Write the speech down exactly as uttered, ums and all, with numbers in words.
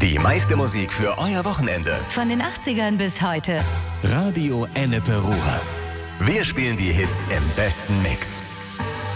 Die meiste Musik für euer Wochenende. Von den achtzigern bis heute. Radio Ennepe Ruhr. Wir spielen die Hits im besten Mix.